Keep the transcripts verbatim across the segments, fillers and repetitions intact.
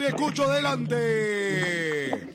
Rally Escucho delante.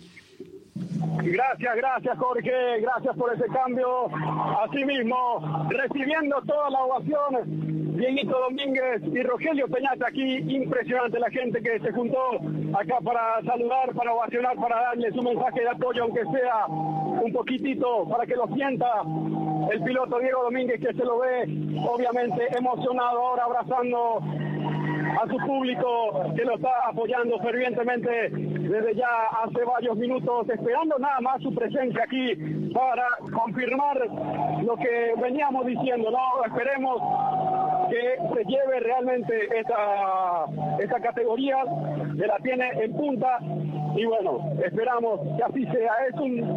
Gracias, gracias Jorge, gracias por ese cambio. Asimismo, recibiendo todas las ovaciones, Dieguito Domínguez y Rogelio Peñate aquí, impresionante la gente que se juntó acá para saludar, para ovacionar, para darle su mensaje de apoyo, aunque sea un poquitito, para que lo sienta el piloto Diego Domínguez, que se lo ve obviamente emocionado ahora, abrazando a su público que lo está apoyando fervientemente desde ya hace varios minutos, esperando nada más su presencia aquí para confirmar lo que veníamos diciendo, ¿no? Esperemos que se lleve realmente esta, esta categoría, que la tiene en punta, y bueno, esperamos que así sea. Es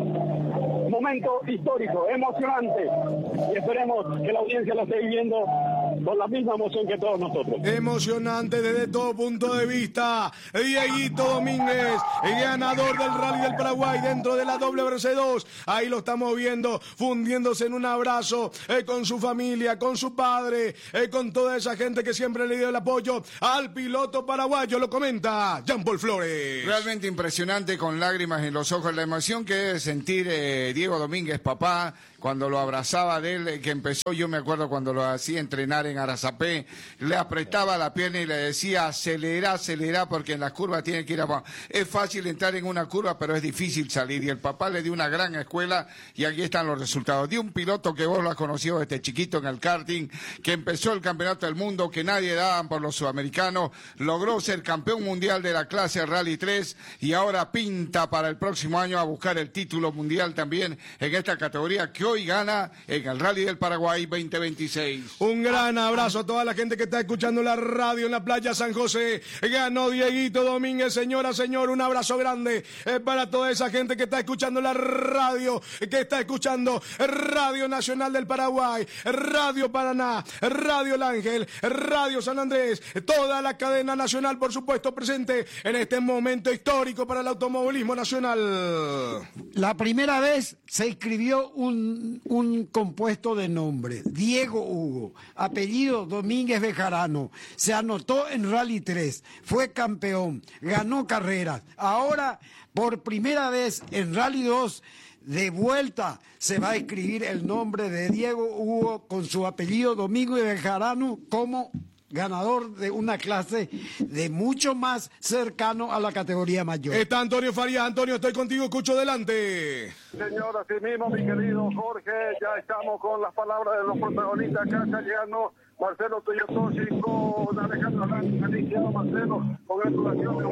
un momento histórico, emocionante, y esperemos que la audiencia lo esté viviendo con la misma emoción que todos nosotros. Emocionante desde todo punto de vista. Dieguito Domínguez, el ganador del Rally del Paraguay dentro de la W R C dos. Ahí lo estamos viendo, fundiéndose en un abrazo eh, con su familia, con su padre, eh, con toda esa gente que siempre le dio el apoyo al piloto paraguayo. Lo comenta Jean Paul Flores. Realmente impresionante, con lágrimas en los ojos, la emoción que debe sentir eh, Diego Domínguez, papá, cuando lo abrazaba de él, que empezó, yo me acuerdo cuando lo hacía entrenar en Arazapé, le apretaba la pierna y le decía, acelera, acelera, porque en las curvas tiene que ir a... Es fácil entrar en una curva, pero es difícil salir, y el papá le dio una gran escuela, y aquí están los resultados. De un piloto que vos lo has conocido desde chiquito en el karting, que empezó el campeonato del mundo, que nadie daba por los sudamericanos, logró ser campeón mundial de la clase Rally tres, y ahora pinta para el próximo año a buscar el título mundial también en esta categoría, que hoy gana en el Rally del Paraguay veinte veintiséis. Un gran abrazo a toda la gente que está escuchando la radio en la playa San José. Ganó Dieguito Domínguez, señora, señor, un abrazo grande eh, para toda esa gente que está escuchando la radio, que está escuchando Radio Nacional del Paraguay, Radio Paraná, Radio El Ángel, Radio San Andrés, toda la cadena nacional, por supuesto, presente en este momento histórico para el automovilismo nacional. La primera vez se escribió un, un compuesto de nombre, Diego Hugo, apellido Domínguez Bejarano, se anotó en Rally tres, fue campeón, ganó carreras, ahora por primera vez en Rally dos, de vuelta se va a escribir el nombre de Diego Hugo con su apellido Domínguez Bejarano como ganador de una clase de mucho más cercano a la categoría mayor. Está Antonio Farías. Antonio, estoy contigo, escucho delante. Señor, así mismo, mi querido Jorge, ya estamos con las palabras de los protagonistas. Acá está llegando Marcelo Toyotoshi con Alejandro Blanco. Felicidades, Marcelo, congratulaciones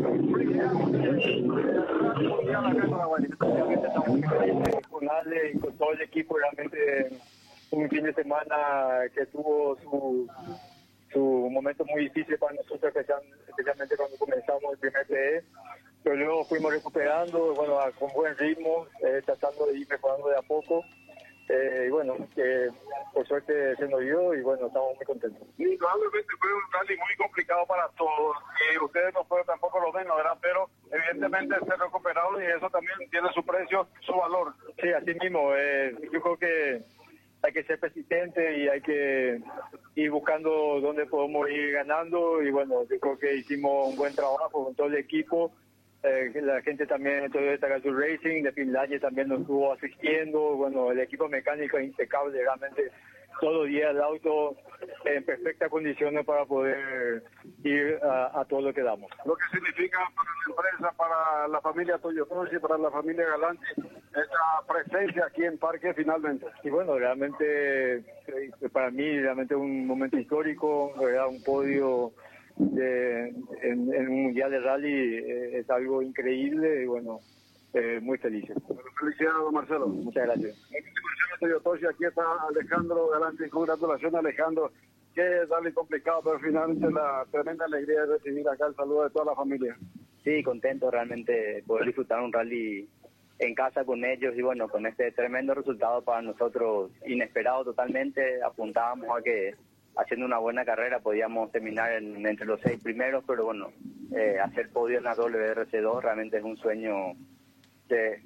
con Ale y con todo el equipo. Realmente un fin de semana que tuvo su su momento muy difícil para nosotros, especialmente cuando comenzamos el primer P E, pero luego fuimos recuperando, bueno, con buen ritmo, eh, tratando de ir mejorando de a poco, eh, y bueno, que por suerte se nos dio, y bueno, estamos muy contentos. Sí, probablemente fue un rally muy complicado para todos, y ustedes no fueron tampoco lo menos, ¿verdad? Pero evidentemente se recuperaron, y eso también tiene su precio, su valor. Sí, así mismo, eh, yo creo que hay que ser persistente y hay que ir buscando dónde podemos ir ganando, y bueno, yo creo que hicimos un buen trabajo con todo el equipo, eh, la gente también de Toyota Gazoo Racing de Finlandia también nos estuvo asistiendo, bueno, el equipo mecánico es impecable, realmente todo el día el auto en perfectas condiciones para poder ir a, a todo lo que damos. Lo que significa para la empresa, para la familia Toyotoshi, para la familia Galanti, esta presencia aquí en Parque finalmente. Y bueno, realmente para mí realmente un momento histórico, ¿verdad? Un podio de, en, en un mundial de rally eh, es algo increíble, y bueno, eh, muy felices. Bueno, felicidades, don Marcelo. Muchas gracias. Toyotoshi, aquí está Alejandro Galanti. Congratulaciones, Alejandro. Que es darle complicado, pero finalmente la tremenda alegría de recibir acá el saludo de toda la familia. Sí, contento realmente poder disfrutar un rally en casa con ellos, y bueno, con este tremendo resultado para nosotros, inesperado totalmente. Apuntábamos a que haciendo una buena carrera podíamos terminar en, entre los seis primeros, pero bueno, eh, hacer podio en la W R C dos realmente es un sueño que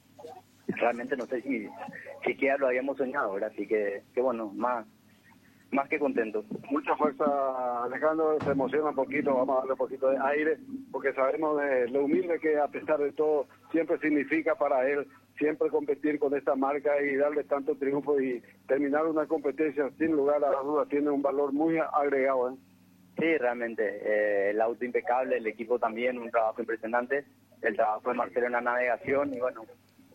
realmente no sé si siquiera lo habíamos soñado, ¿verdad? Así que, que bueno, más más que contentos. Mucha fuerza, Alejandro, se emociona un poquito, vamos a darle un poquito de aire, porque sabemos de lo humilde que a pesar de todo siempre significa para él, siempre competir con esta marca y darle tanto triunfo y terminar una competencia sin lugar a las dudas tiene un valor muy agregado, ¿eh? Sí, realmente, eh, el auto impecable, el equipo también, un trabajo impresionante, el trabajo de Marcelo en la navegación y bueno,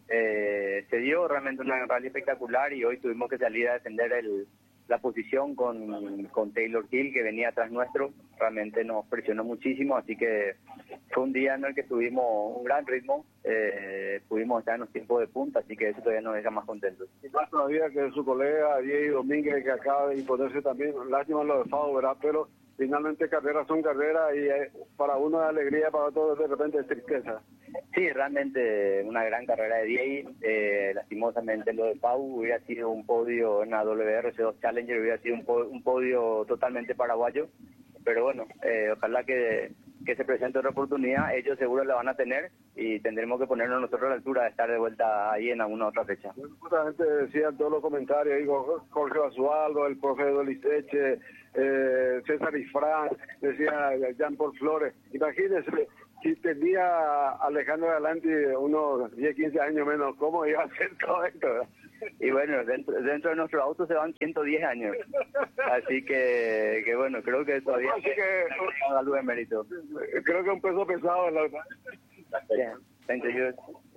eh, se dio realmente una rally espectacular y hoy tuvimos que salir a defender el la posición con, con Taylor Hill, que venía atrás nuestro. Realmente nos presionó muchísimo, así que fue un día en el que tuvimos un gran ritmo, eh, pudimos estar en los tiempos de punta, así que eso todavía nos deja más contentos. Y más todavía que su colega Diego Domínguez, que acaba de imponerse también, lástima lo de Fado, ¿verdad? Pero finalmente carreras son carreras y eh, para uno es alegría, para todos de repente es tristeza. Sí, realmente una gran carrera de Diego. Eh, lastimosamente lo de Pau hubiera sido un podio en la W R C dos Challenger, hubiera sido un, po un podio totalmente paraguayo. Pero bueno, eh, ojalá que, que se presente otra oportunidad. Ellos seguro la van a tener y tendremos que ponernos nosotros a la altura de estar de vuelta ahí en alguna otra fecha. Justamente decían todos los comentarios, digo, Jorge Basualdo, el profe Doliceche, eh, César Ifrán, decía Jean-Paul Flores. Imagínense, si tenía Alejandro Galante unos diez, quince años menos, ¿cómo iba a ser todo esto? Y bueno, dentro, dentro de nuestro auto se van ciento diez años. Así que, que bueno, creo que todavía Así que, la luz de mérito. Creo que un peso pesado en la... Bien, thank you.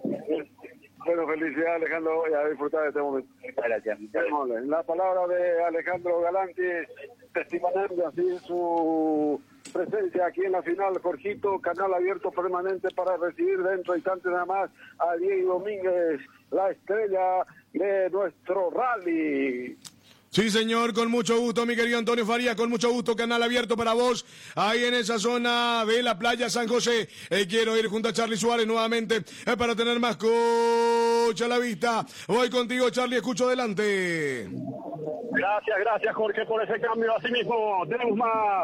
Bueno, felicidades, Alejandro, y a disfrutar de este momento. Muchas gracias. La palabra de Alejandro Galante, testimoniando así su presencia aquí en la final. Jorgito, canal abierto permanente para recibir dentro de instantes nada más a Diego Domínguez, la estrella de nuestro rally. Sí, señor, con mucho gusto, mi querido Antonio Faría, con mucho gusto, canal abierto para vos, ahí en esa zona de la playa San José. Eh, quiero ir junto a Charlie Suárez nuevamente eh, para tener más coche a la vista. Voy contigo, Charlie, escucho adelante. Gracias, gracias, Jorge, por ese cambio. Así mismo, tenemos más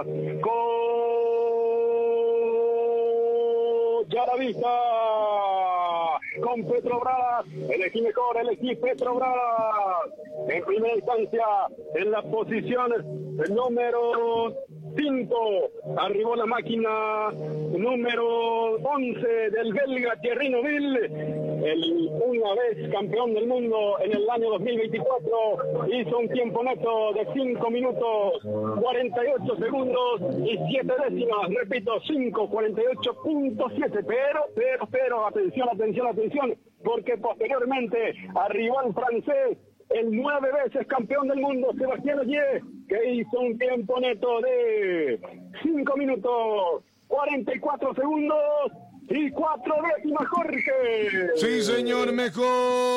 coche a la vista. Con Petrobras, elegí mejor, elegí Petrobras. En primera instancia, en la posición número cinco, arribó la máquina número once del belga Thierry Neuville, el una vez campeón del mundo en el año dos mil veinticuatro, hizo un tiempo neto de cinco minutos cuarenta y ocho segundos y siete décimas, repito, cinco cuarenta y ocho punto siete, pero, pero, pero, atención, atención, atención, porque posteriormente arribó el francés, el nueve veces campeón del mundo, Sebastián Ogier, que hizo un tiempo neto de cinco minutos cuarenta y cuatro segundos y cuatro décimas, Jorge. Sí, señor, mejor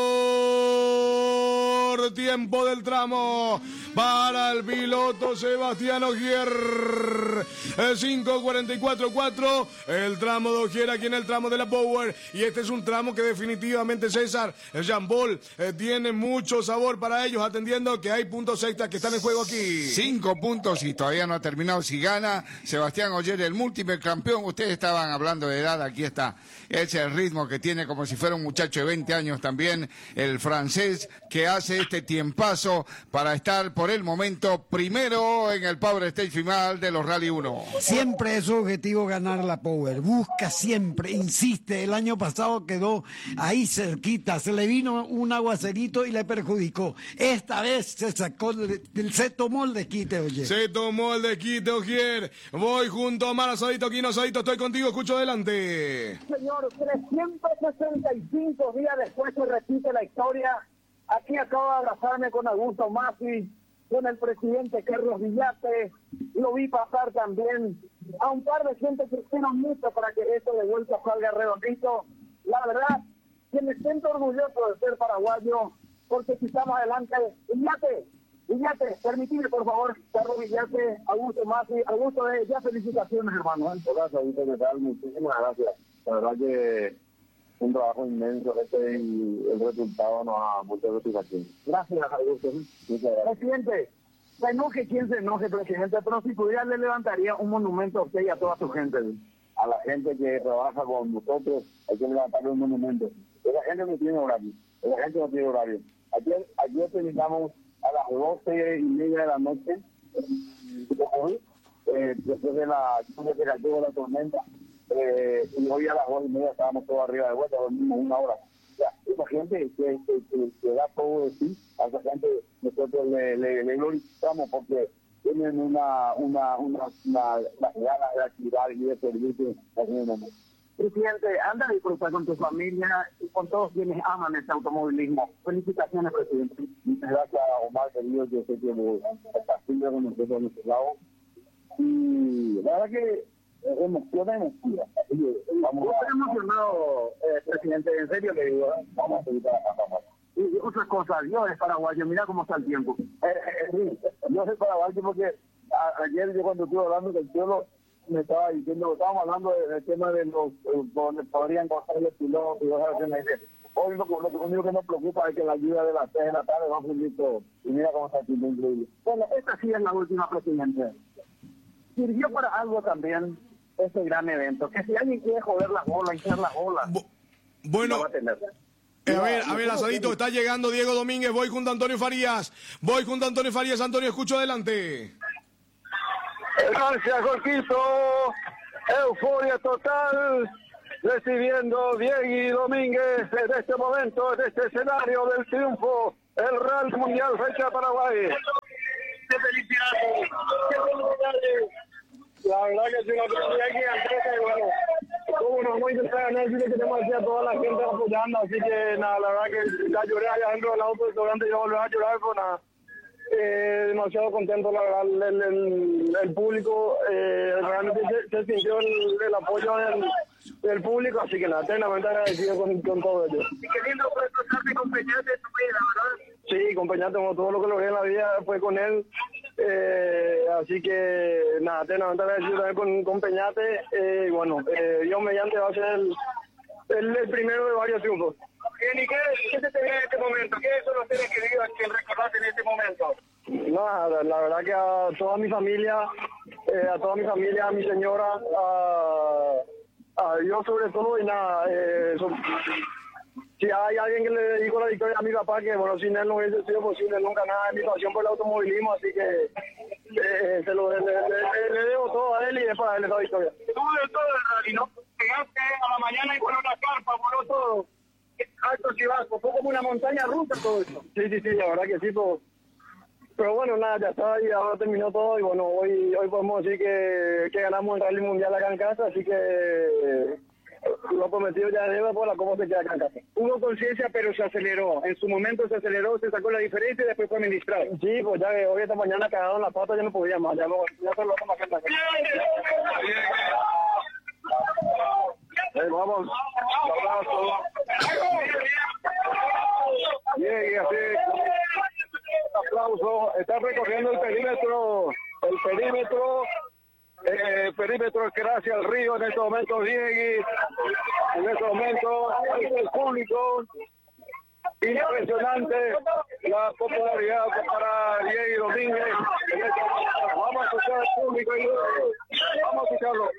tiempo del tramo para el piloto Sebastián Ogier. cinco cuarenta y cuatro cuatro, el tramo de Ogier aquí en el tramo de la Power. Y este es un tramo que definitivamente, César, Jean-Paul, eh, tiene mucho sabor para ellos, atendiendo que hay puntos extras que están en juego aquí. Cinco puntos y todavía no ha terminado. Si gana Sebastián Ogier, el múltiple campeón. Ustedes estaban hablando de edad, aquí está. Es el ritmo que tiene como si fuera un muchacho de veinte años también, el francés, que hace este tiempazo para estar por el momento primero en el Power Stage final de los Rally uno. Siempre es su objetivo ganar la Power, busca siempre, insiste. El año pasado quedó ahí cerquita, se le vino un aguacerito y le perjudicó. Esta vez se sacó, se tomó el desquite, oye. Se tomó el desquite, Ogier. Voy junto a Mar Asadito, aquí no Asadito, estoy contigo, escucho adelante. Señor, trescientos sesenta y cinco días después se repite la historia. Aquí acabo de abrazarme con Augusto Masi, con el presidente Carlos Villate, lo vi pasar también a un par de gente que esperan mucho para que esto de vuelta salga redondito. La verdad, que me siento orgulloso de ser paraguayo, porque si estamos adelante, Villate, Villate, permitime por favor, Carlos Villate, Augusto Masi, Augusto, de ya felicitaciones, hermano. Gracias, Augusto, ¿qué tal? Muchísimas gracias. La verdad que un trabajo inmenso este y el resultado nos da mucha satisfacción. Gracias, Augusto. Presidente, se enoje quien se enoje, presidente, pero si pudiera le levantaría un monumento a usted y a toda su gente. A la gente que trabaja con nosotros hay que levantarle un monumento. Esa gente no tiene horario, esa gente no tiene horario. Ayer, ayer terminamos a las doce y media de la noche eh, después de la lluvia que cayó de la tormenta, eh, y hoy a las dos y media estábamos todos arriba de vuelta, dormimos una hora. O sea, esa gente que, que, que, que da todo de sí, a esa gente nosotros le, le, le glorificamos porque tienen una, una, una, una, una ganas de activar y de servicio en el momento. Presidente, anda a disfrutar con tu familia y con todos quienes aman este automovilismo. Felicitaciones, presidente. Muchas gracias, Omar, querido. Yo sé que estás siempre con nosotros a nuestro lado. Y la verdad que emociona y emotiva. Estamos emocionados, eh, presidente. En serio le digo, ¿eh? Vamos a seguir trabajando. Y, y otra cosa, Dios es paraguayo. Mira cómo está el tiempo. Eh, eh, sí, Dios es paraguayo porque a, ayer yo cuando estuve hablando del cielo, me estaba diciendo, estábamos hablando del de tema de los, eh, donde podrían cortar los pilotos y cosas así, me dice, hoy lo, lo, lo único que nos preocupa es que la lluvia de las seis de la tarde va a fundir todo. Y mira cómo está haciendo increíble. Bueno, esta sí es la última, presidente. Sirvió para algo también ese gran evento, que si alguien quiere joder las bolas, hinchar las bolas, Bu- bueno, no va a tener. Eh, a ver, a ver, asadito, está llegando Diego Domínguez, voy junto a Antonio Farías, voy junto a Antonio Farías, Antonio, escucho adelante. Gracias, Jorquito. Euforia total, recibiendo Diego Domínguez en este momento, en este escenario del triunfo, el Rally Mundial Fecha Paraguay. ¡Qué felicidades! ¡Qué felicidades! La verdad que es una oportunidad gigantesca y bueno, como nos vamos a intentar ganar, sí que tenemos aquí a toda la gente apoyando, así que nada, la verdad que ya lloré allá dentro del auto, restaurante y yo volví a llorar, pero nada. Eh, demasiado contento, la verdad, el, el, el público, eh, realmente se, se sintió el, el apoyo del, del público, así que nada, eternamente agradecido con, con todo ello. Y qué lindo fue escucharte con Peñate en tu vida, ¿verdad? Sí, con Peñate, como todo lo que logré en la vida fue con él, eh, así que nada, eternamente agradecido también con, con Peñate, eh, y bueno, eh, Dios mediante va a ser el, el, el primero de varios triunfos. Bien, ¿y qué, qué se te viene en este momento? ¿Qué son los seres queridos que recordaste en este momento? Nada, la verdad que a toda mi familia, eh, a toda mi familia, a mi señora, a, a Dios sobre todo y nada, eh, so, si hay alguien que le dedico la victoria a mi papá, que bueno, sin él no hubiese sido posible nunca nada de mi pasión por el automovilismo, así que eh, se lo, le, le, le, le debo todo a él y es para él esa victoria. Tuvo de todo el rally, ¿no? Llegaste a la mañana y voló la carpa, voló todo. Altos y bajos, fue como una montaña rusa todo eso. Sí, sí, sí, la verdad que sí, pero, pero bueno, nada, ya está y ahora terminó todo y bueno, hoy hoy podemos decir que, que ganamos el Rally Mundial acá en casa, así que eh, lo prometido ya es deuda por la cómo se queda acá en casa. Hubo conciencia, pero se aceleró, en su momento se aceleró, se sacó la diferencia y después fue administrado. Sí, pues ya que hoy esta mañana cagado en la pata ya no podía más, ya, no, ya se lo vamos a hacer. Eh, vamos, abrazo. Bien, y así, aplauso. Está recorriendo el perímetro, el perímetro, eh, perímetro que hacia el río en este momento, Diego. En este momento, el público, impresionante la popularidad para Diego Domínguez. Vamos a escuchar al público y vamos a escucharlo.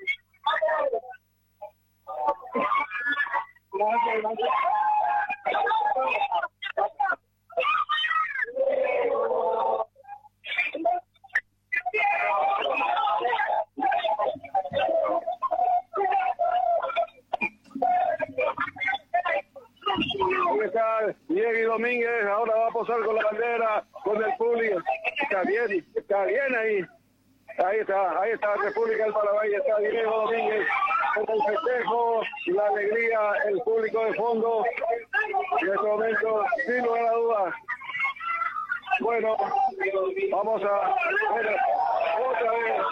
Ahí está Diego Domínguez, ahora va a posar con la bandera, con el público. Está bien, está bien ahí. Ahí está, ahí está República del Paraguay, está Diego Domínguez con el festejo, la alegría, el público de fondo. En este momento, sin lugar a dudas. Bueno, vamos a ver otra vez.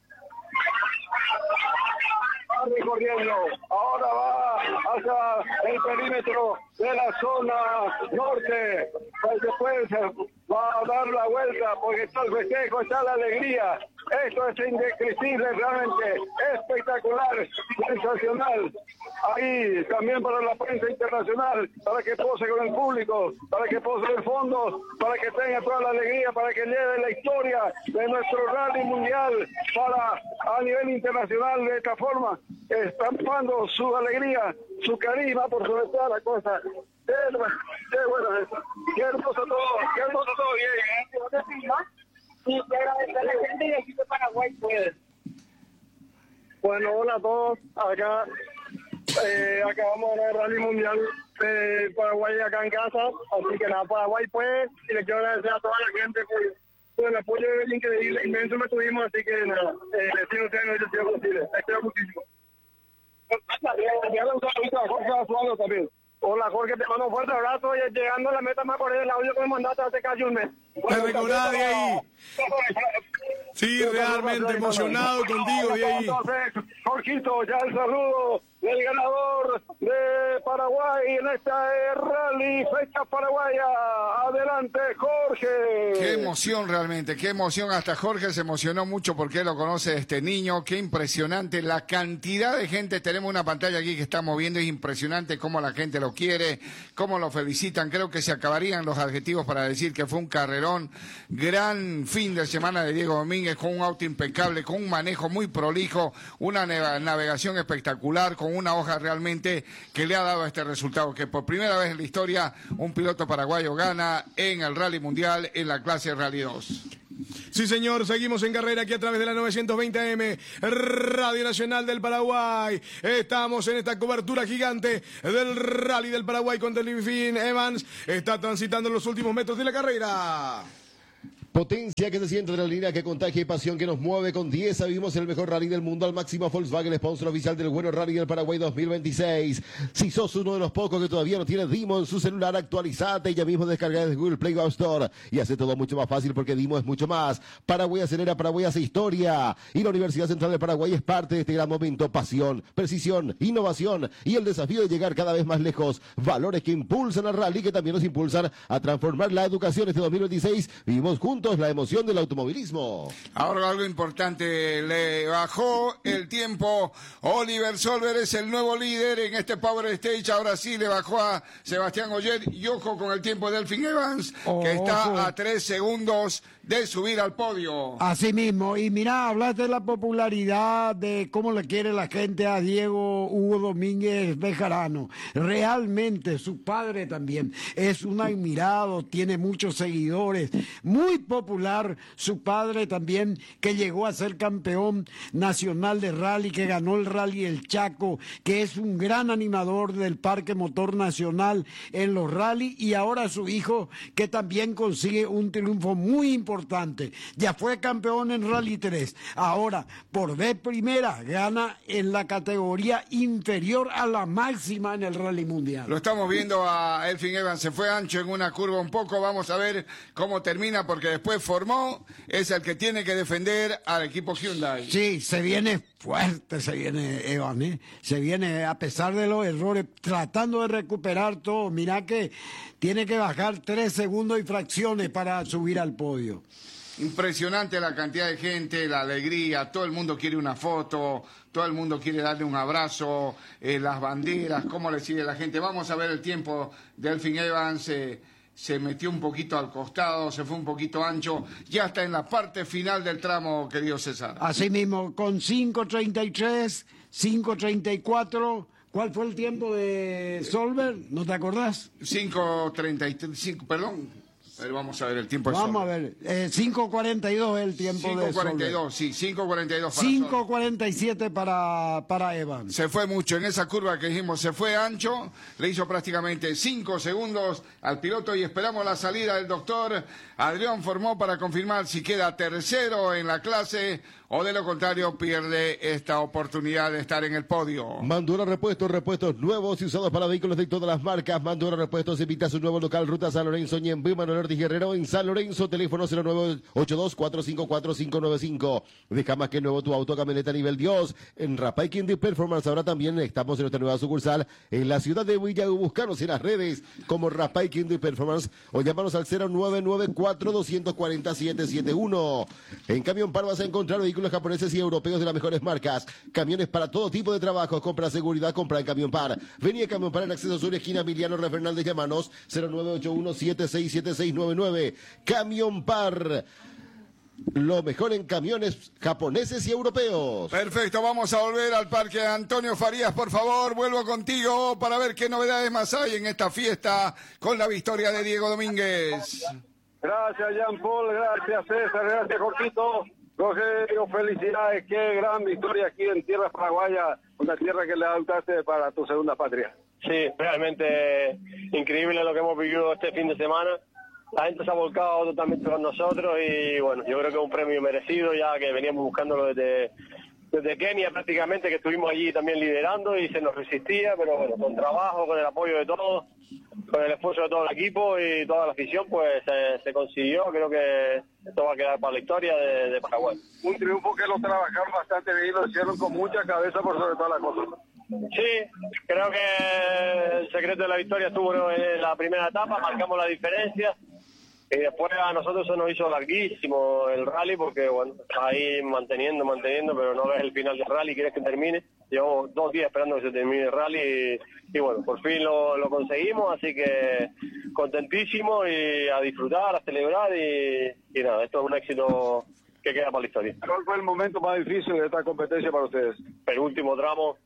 Va recorriendo, ahora va hacia el perímetro de la zona norte. Pues después va a dar la vuelta porque está el festejo, está la alegría. Esto es indescriptible, realmente espectacular, sensacional. Ahí también para la prensa internacional, para que pose con el público, para que pose el fondo, para que tenga toda la alegría, para que lleve la historia de nuestro rally mundial para a nivel internacional de esta forma, estampando su alegría, su carisma por sobre todas las cosas. Qué, qué bueno eso, qué hermoso todo, qué hermoso todo, bien, ¿eh? Y te agradecer a la gente y aquí de Paraguay, pues. Bueno, hola a todos. Acá eh, acabamos de ganar el Rally Mundial de Paraguay acá en casa. Así que nada, Paraguay pues. Y le quiero agradecer a toda la gente por, por el apoyo increíble, inmenso que tuvimos. Así que nada, eh, sin ustedes no hubiese sido posible. Espero muchísimo. También. Hola Jorge, te mando un fuerte abrazo y llegando a la meta me acordé del audio que me mandaste hace casi un mes. Te recordás de ahí. Sí, realmente emocionado contigo de ahí. Jorgito, ya el saludo del ganador de Paraguay en esta rally, fecha paraguaya. Adelante, Jorge. Qué emoción realmente, qué emoción. Hasta Jorge se emocionó mucho porque él lo conoce este niño. Qué impresionante la cantidad de gente. Tenemos una pantalla aquí que estamos viendo. Es impresionante cómo la gente lo quiere, cómo lo felicitan. Creo que se acabarían los adjetivos para decir que fue un carrerón. Gran fin de semana de Diego Domínguez con un auto impecable, con un manejo muy prolijo, una navegación espectacular, con una hoja realmente que le ha dado este resultado, que por primera vez en la historia un piloto paraguayo gana en el Rally Mundial en la clase Rally dos. Sí, señor, seguimos en carrera aquí a través de la novecientos veinte A M, Radio Nacional del Paraguay. Estamos en esta cobertura gigante del Rally del Paraguay con Delfín Evans. Está transitando los últimos metros de la carrera. Potencia que se siente, adrenalina que contagia y pasión que nos mueve. Con diez vivimos el mejor rally del mundo al máximo. Volkswagen, sponsor oficial del Bueno Rally del Paraguay dos mil veintiséis. Si sos uno de los pocos que todavía no tiene Dimo en su celular, actualizate y ya mismo descarga desde Google Play o App Store y hace todo mucho más fácil porque Dimo es mucho más. Paraguay acelera, Paraguay hace historia. Y la Universidad Central del Paraguay es parte de este gran momento. Pasión, precisión, innovación y el desafío de llegar cada vez más lejos. Valores que impulsan al rally, que también nos impulsan a transformar la educación. Este dos mil veintiséis vivimos juntos la emoción del automovilismo. Ahora algo importante, le bajó el tiempo. Oliver Solver es el nuevo líder en este Power Stage. Ahora sí le bajó a Sebastián Ogier y ojo con el tiempo de Delfín Evans, oh, que está ojo. a tres segundos de subir al podio. Así mismo. Y mira, hablaste de la popularidad, de cómo le quiere la gente a Diego Hugo Domínguez Bejarano. Realmente su padre también es un admirado, tiene muchos seguidores, muy popular. Su padre también, que llegó a ser campeón nacional de rally, que ganó el Rally El Chaco, que es un gran animador del Parque Motor Nacional en los rally, y ahora su hijo, que también consigue un triunfo muy importante. Importante. Ya fue campeón en Rally tres. Ahora, por vez primera, gana en la categoría inferior a la máxima en el Rally Mundial. Lo estamos viendo a Delfín Evans. Se fue ancho en una curva un poco. Vamos a ver cómo termina, porque después formó. Es el que tiene que defender al equipo Hyundai. Sí, se viene fuerte, se viene Evans, ¿eh? Se viene, a pesar de los errores, tratando de recuperar todo. Mirá que tiene que bajar tres segundos y fracciones para subir al podio. Impresionante la cantidad de gente, la alegría, todo el mundo quiere una foto, todo el mundo quiere darle un abrazo, eh, las banderas, cómo le sigue la gente. Vamos a ver el tiempo de Delfín Evans. Eh, se metió un poquito al costado, se fue un poquito ancho, ya está en la parte final del tramo, querido César. Así mismo, con cinco treinta y tres, cinco treinta y cuatro... ¿Cuál fue el tiempo de Solver? ¿No te acordás? cinco treinta y cinco, perdón. Pero vamos a ver el tiempo de Vamos Solver. a ver, eh, cinco cuarenta y dos es el tiempo cinco cuarenta y dos, de Solver. Sí, cinco cuarenta y dos para cinco cuarenta y siete para, para Evans. Se fue mucho en esa curva que dijimos, se fue ancho, le hizo prácticamente cinco segundos al piloto y esperamos la salida del doctor Adrián Formó para confirmar si queda tercero en la clase o de lo contrario pierde esta oportunidad de estar en el podio. Mandura Repuestos, repuestos nuevos y usados para vehículos de todas las marcas. Mandura Repuestos invita a su nuevo local, Ruta San Lorenzo, Ñemby, Manuel Ortiz Guerrero en San Lorenzo, teléfono cero nueve ocho dos cuatro cinco cuatro cinco nueve cinco. Deja más que nuevo tu auto, camioneta nivel Dios. En Rapay Quindío Performance ahora también estamos en nuestra nueva sucursal en la ciudad de Villa. Buscanos en las redes como Rapay Quindío Performance o llámanos al cero nueve nueve cuatro dos cuatro cero siete siete uno. En Camión Par vas a encontrar vehículos japoneses y europeos de las mejores marcas. Camiones para todo tipo de trabajo. Compra seguridad, compra en Camión Par. Vení a Camión Par en Acceso Sur, esquina Emiliano R. Fernández. Llámanos cero nueve ocho uno siete seis siete seis nueve nueve. Camión Par. Lo mejor en camiones japoneses y europeos. Perfecto, vamos a volver al parque. Antonio Farías, por favor, vuelvo contigo para ver qué novedades más hay en esta fiesta con la victoria de Diego Domínguez. Gracias, Jean Paul, gracias, César, gracias, Jorgito. Rogelio, felicidades, qué gran victoria aquí en tierra paraguaya, una tierra que le adoptaste para tu segunda patria. Sí, realmente increíble lo que hemos vivido este fin de semana. La gente se ha volcado totalmente con nosotros y bueno, yo creo que es un premio merecido, ya que veníamos buscándolo desde, desde Kenia prácticamente, que estuvimos allí también liderando y se nos resistía, pero bueno, con trabajo, con el apoyo de todos, con el esfuerzo de todo el equipo y toda la afición, pues se, se consiguió. Creo que esto va a quedar para la historia de, de Paraguay. Un triunfo que lo trabajaron bastante bien, lo hicieron con mucha cabeza por sobre todas las cosas. Sí, creo que el secreto de la victoria estuvo en la primera etapa, marcamos la diferencia y después a nosotros se nos hizo larguísimo el rally porque bueno, ahí manteniendo, manteniendo, pero no ves el final del rally, quieres que termine. Llevamos dos días esperando que se termine el rally y, y bueno, por fin lo, lo conseguimos, así que contentísimo y a disfrutar, a celebrar y, y nada, esto es un éxito que queda para la historia. ¿Cuál fue el momento más difícil de esta competencia para ustedes? El último tramo,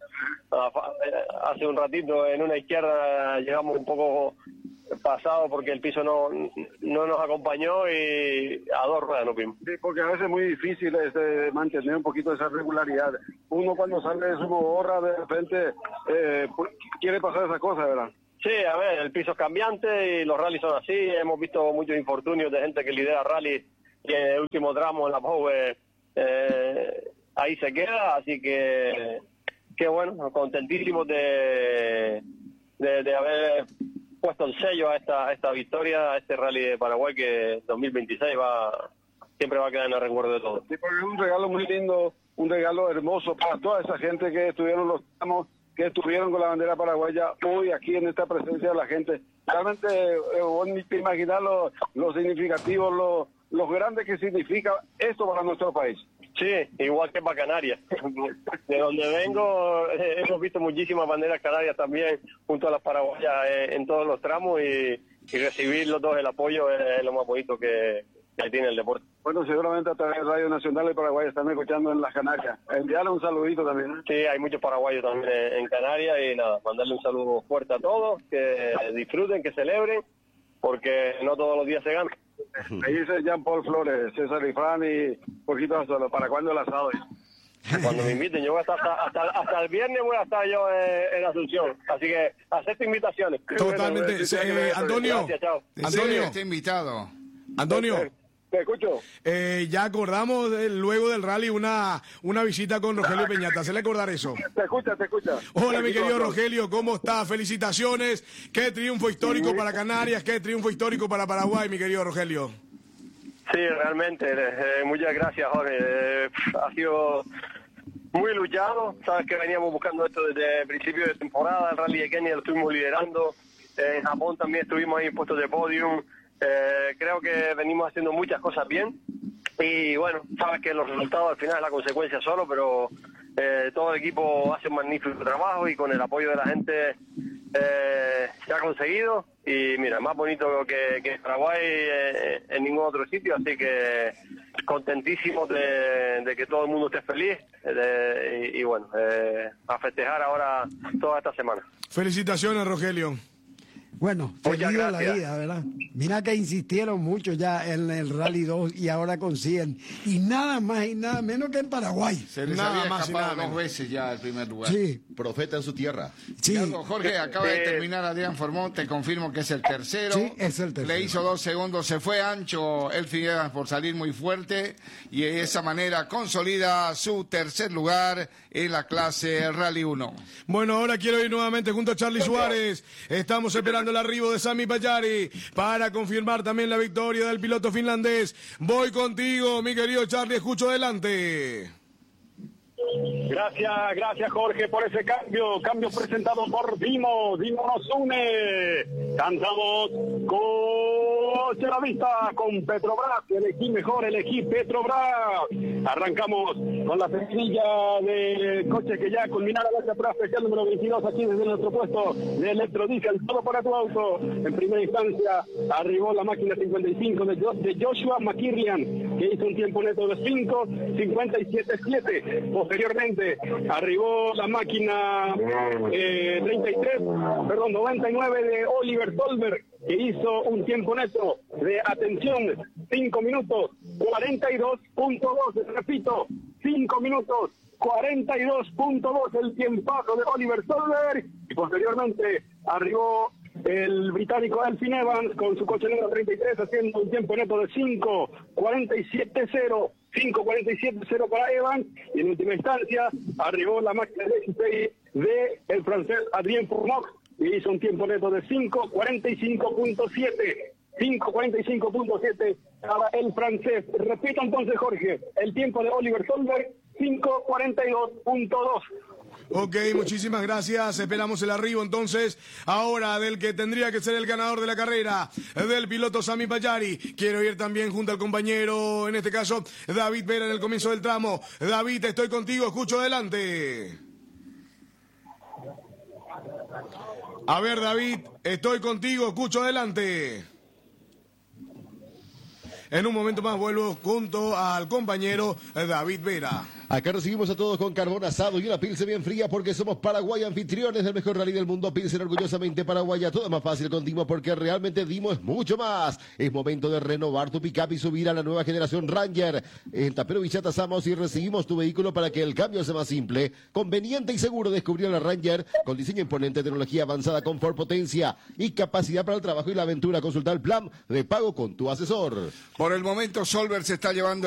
hace un ratito en una izquierda llegamos un poco pasado porque el piso no, no nos acompañó y a dos ruedas nos vimos. Sí, porque a veces es muy difícil este, mantener un poquito esa regularidad. Uno cuando sale de su borra de repente eh, quiere pasar esas cosas, ¿verdad? Sí, a ver, el piso es cambiante y los rallies son así. Hemos visto muchos infortunios de gente que lidera rally y en el último tramo en la Pove eh, ahí se queda, así que que bueno, contentísimos de, de, de haber puesto el sello a esta, a esta victoria, a este rally de Paraguay que dos mil veintiséis va siempre va a quedar en el recuerdo de todos. Sí, porque es un regalo muy lindo, un regalo hermoso para toda esa gente que estuvieron los tramos, que estuvieron con la bandera paraguaya hoy aquí en esta presencia de la gente. Realmente eh, vos ni te imaginas lo, lo significativo, lo, lo grande que significa esto para nuestro país. Sí, igual que para Canarias. De donde vengo eh, hemos visto muchísimas banderas canarias también junto a las paraguayas eh, en todos los tramos y, y recibir los dos el apoyo es lo más bonito que, que tiene el deporte. Bueno, seguramente a través de Radio Nacional de Paraguay están escuchando en las Canarias. Enviarle un saludito también. ¿eh? Sí, hay muchos paraguayos también en, en Canarias y nada, mandarle un saludo fuerte a todos, que disfruten, que celebren, porque no todos los días se gana. Ahí dice Jean Paul Flores, César y Fran y poquito solo. ¿Para cuándo el asado? Cuando me inviten, yo voy a estar hasta, hasta, hasta el viernes voy a estar yo en, en Asunción, así que acepto invitaciones. Totalmente. Bueno, eh, Antonio, Gracias, chao. Antonio, Sí, está invitado. Antonio. Te escucho. Eh, ya acordamos de, luego del rally una, una visita con Rogelio Peñata. ¿Se le acordar eso? Te escucha, te escucha. Hola, mi querido Rogelio, ¿cómo está? Felicitaciones. Qué triunfo histórico para Canarias, qué triunfo histórico para Paraguay, mi querido Rogelio. Sí, realmente, eh, muchas gracias, Jorge. Eh, ha sido muy luchado. Sabes que veníamos buscando esto desde el principio de temporada. El rally de Kenia lo estuvimos liderando. Eh, en Japón también estuvimos ahí en puestos de podium. Eh, creo que venimos haciendo muchas cosas bien y bueno, sabes que los resultados al final es la consecuencia solo, pero eh, todo el equipo hace un magnífico trabajo y con el apoyo de la gente eh, se ha conseguido y mira, más bonito que, que Paraguay eh, en ningún otro sitio, así que contentísimos de, de que todo el mundo esté feliz de, y, y bueno, eh, a festejar ahora toda esta semana. Felicitaciones, Rogelio. Bueno, feliz de la vida, ¿verdad? Mira que insistieron mucho ya en el Rally dos y ahora consiguen. Y nada más y nada menos que en Paraguay. Se les Nada había más y escapado nada dos menos. veces ya el primer lugar. Sí, Profeta en su tierra. sí. Carlos Jorge, acaba de terminar Adrián Formón, te confirmo que es el tercero. Sí, es el tercero. Le hizo dos segundos, se fue ancho el Figueras por salir muy fuerte y de esa manera consolida su tercer lugar en la clase Rally uno. Bueno, ahora quiero ir nuevamente junto a Charlie Suárez. Estamos esperando el arribo de Sami Pajari para confirmar también la victoria del piloto finlandés. Voy contigo, mi querido Charlie, escucho adelante. Gracias, gracias Jorge por ese cambio, cambio presentado por Dimo, Dimo nos une, cantamos Coche a la vista con Petrobras, elegí mejor, elegí Petrobras, arrancamos con la semilla de coche que ya culminará la prueba especial número veintidós aquí desde nuestro puesto de electrodiesel, todo para tu auto, en primera instancia arribó la máquina cincuenta y cinco de, Jo- de Joshua McKirlian, que hizo un tiempo neto de cinco cincuenta y siete siete, posteriormente arribó la máquina eh, treinta y tres, perdón, noventa y nueve de Oliver Tolberg, que hizo un tiempo neto de, atención, cinco minutos cuarenta y dos punto dos, repito, cinco minutos cuarenta y dos punto dos el tiempazo de Oliver Solberg, y posteriormente arribó el británico Elfyn Evans con su coche número treinta y tres haciendo un tiempo neto de cinco cuarenta y siete cero, cinco cuarenta y siete cero para Evans, y en última instancia arribó la máquina de dieciséis de el francés Adrien Fournoux y hizo un tiempo neto de cinco cuarenta y cinco punto siete, cinco cuarenta y cinco punto siete para el francés. Repito entonces, Jorge, el tiempo de Oliver Solberg, cinco cuarenta y dos punto dos. Ok, muchísimas gracias. Esperamos el arribo entonces ahora del que tendría que ser el ganador de la carrera, del piloto Sami Pagliari. Quiero ir también junto al compañero, en este caso, David Vera en el comienzo del tramo. David, estoy contigo, escucho adelante. A ver, David, estoy contigo, escucho adelante. En un momento más vuelvo junto al compañero David Vera. Acá recibimos a todos con carbón asado y una pilsen bien fría porque somos Paraguay, anfitriones del mejor rally del mundo. Pilsen orgullosamente paraguaya, todo es más fácil con Dimo porque realmente Dimo es mucho más. Es momento de renovar tu pick-up y subir a la nueva generación Ranger. En Tapero Villata Samos y recibimos tu vehículo para que el cambio sea más simple, conveniente y seguro. Descubrir la Ranger con diseño imponente, tecnología avanzada, confort, potencia y capacidad para el trabajo y la aventura. Consulta el plan de pago con tu asesor. Por el momento, Solberg se está llevando